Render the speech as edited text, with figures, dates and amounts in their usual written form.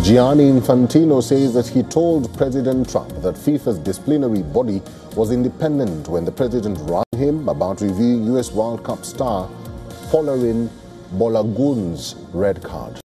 Gianni Infantino says that he told President Trump that FIFA's disciplinary body was independent when the president rang him about reviewing US World Cup star following Balogun's red card.